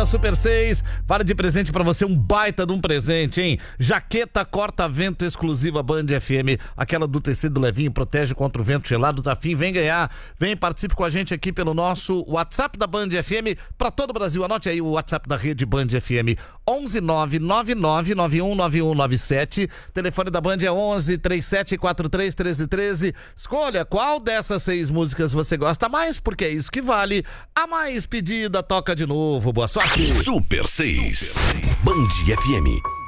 da Super 6. Vale de presente pra você, um baita de um presente, hein? Jaqueta corta-vento exclusiva Band FM, aquela do tecido levinho, protege contra o vento gelado, tá afim? Vem ganhar, vem, participe com a gente aqui pelo nosso WhatsApp da Band FM pra todo o Brasil. Anote aí o WhatsApp da rede Band FM, 11999919197. Telefone da Band é 1137431313. Escolha qual dessas 6 músicas você gosta mais, porque é isso que vale. A mais pedida toca de novo. Boa sorte. Super 6. Band FM.